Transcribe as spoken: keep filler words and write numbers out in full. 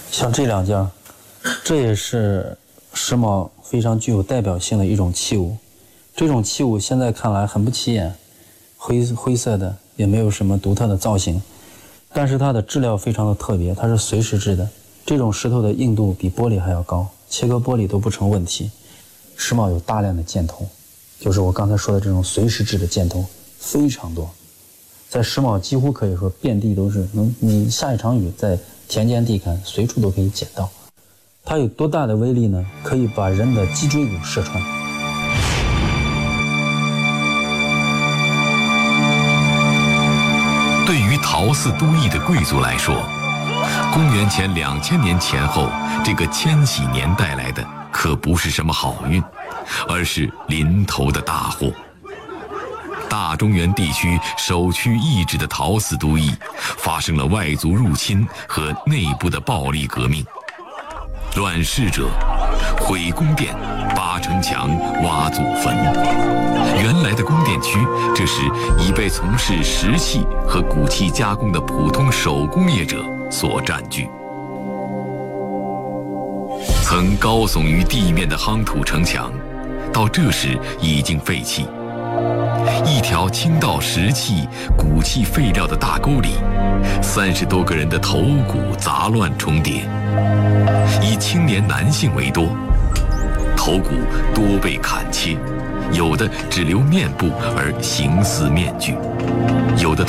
像这两件，这也是石峁非常具有代表性的一种器物。这种器物现在看来很不起眼，灰灰色的，也没有什么独特的造型，但是它的质料非常的特别，它是随石制的。这种石头的硬度比玻璃还要高，切割玻璃都不成问题。石峁有大量的箭头，就是我刚才说的这种随石制的箭头非常多，在石峁几乎可以说遍地都是，能你下一场雨在田间地坎随处都可以捡到。它有多大的威力呢？可以把人的脊椎骨射穿。 对于陶寺都邑的贵族来说，公元前两千年前后这个千禧年带来的可不是什么好运，而是临头的大祸。大中原地区首屈一指的陶寺都邑发生了外族入侵和内部的暴力革命。乱世者毁宫殿、扒城墙、挖祖坟。原来的宫殿区，这时已被从事石器和骨器加工的普通手工业者所占据。曾高耸于地面的夯土城墙，到这时已经废弃。一条倾倒石器、骨器废料的大沟里，三十多个人的头骨杂乱重叠，以青年男性为多，头骨多被砍切，有的只留面部而形似面具，有的